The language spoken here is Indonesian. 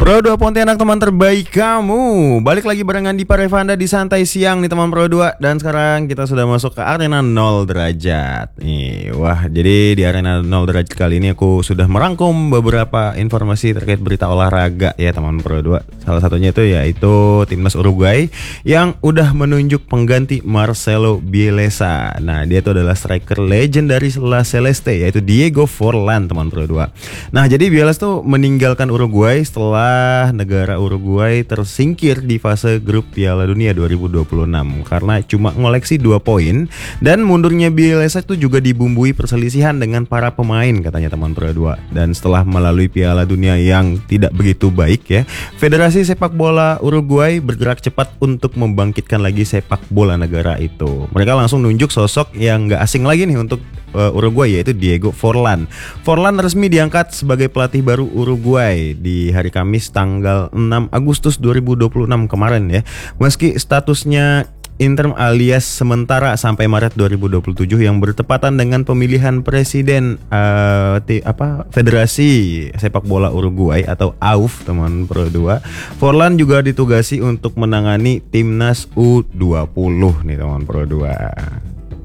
Pro 2 Pontianak, teman terbaik kamu. Balik lagi barengan di Parevanda di Santai Siang nih teman Pro 2. Dan sekarang kita sudah masuk ke arena 0 derajat nih. Wah, jadi di arena 0 derajat kali ini aku sudah merangkum beberapa informasi terkait berita olahraga ya teman Pro 2. Salah satunya itu yaitu timnas Uruguay yang udah menunjuk pengganti Marcelo Bielsa. Nah, dia itu adalah striker legend dari La Celeste, yaitu Diego Forlán teman Pro 2. Nah, jadi Bielsa tuh meninggalkan Uruguay setelah negara Uruguay tersingkir di fase grup Piala Dunia 2026 karena cuma ngoleksi 2 poin, dan mundurnya Bielsa itu juga dibumbui perselisihan dengan para pemain katanya teman Pro 2. Dan setelah melalui Piala Dunia yang tidak begitu baik ya, Federasi Sepak Bola Uruguay bergerak cepat untuk membangkitkan lagi sepak bola negara itu. Mereka langsung nunjuk sosok yang gak asing lagi nih untuk Uruguay, yaitu Diego Forlán. Forlán resmi diangkat sebagai pelatih baru Uruguay di hari Kamis tanggal 6 Agustus 2026 kemarin ya. Meski statusnya interim alias sementara sampai Maret 2027 yang bertepatan dengan pemilihan presiden Federasi Sepak Bola Uruguay atau AUF teman Pro 2. Forlán juga ditugasi untuk menangani timnas U20 nih teman Pro 2.